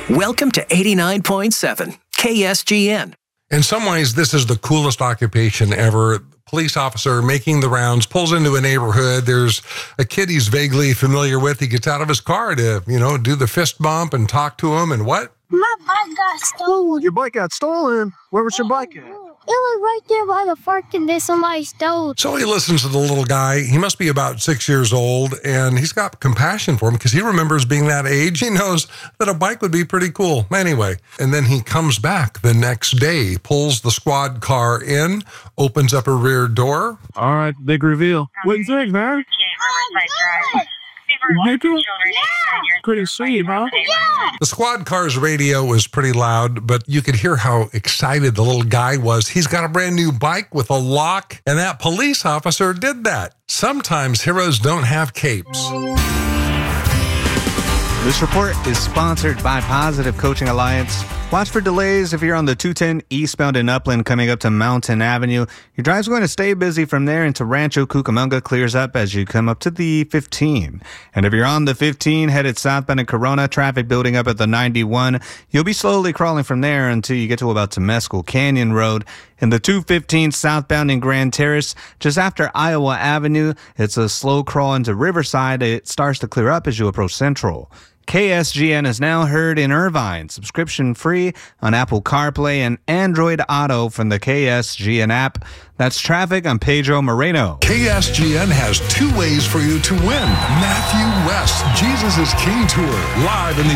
Welcome to 89.7 KSGN. In some ways, this is the coolest occupation ever. Police officer making the rounds, pulls into a neighborhood. There's a kid he's vaguely familiar with. He gets out of his car to, do the fist bump and talk to him. And what? My bike got stolen. Your bike got stolen? Where was your bike at? It was right there by the parking that somebody stole. So he listens to the little guy. He must be about 6 years old, and he's got compassion for him because he remembers being that age. He knows that a bike would be pretty cool. Anyway, and then he comes back the next day, pulls the squad car in, opens up a rear door. All right, big reveal. What do you think, man? Pretty sweet, huh? Yeah. The squad car's radio was pretty loud, but you could hear how excited the little guy was. He's got a brand new bike with a lock, and that police officer did that. Sometimes heroes don't have capes. This report is sponsored by Positive Coaching Alliance. Watch for delays if you're on the 210 eastbound in Upland coming up to Mountain Avenue. Your drive's going to stay busy from there into Rancho Cucamonga, clears up as you come up to the 15. And if you're on the 15 headed southbound in Corona, traffic building up at the 91. You'll be slowly crawling from there until you get to about Temescal Canyon Road. In the 215 southbound in Grand Terrace, just after Iowa Avenue, it's a slow crawl into Riverside. It starts to clear up as you approach Central. KSGN is now heard in Irvine, subscription free on Apple CarPlay and Android Auto from the KSGN app. That's traffic. I'm Pedro Moreno. KSGN has two ways for you to win. Matthew West, Jesus is King Tour, live in the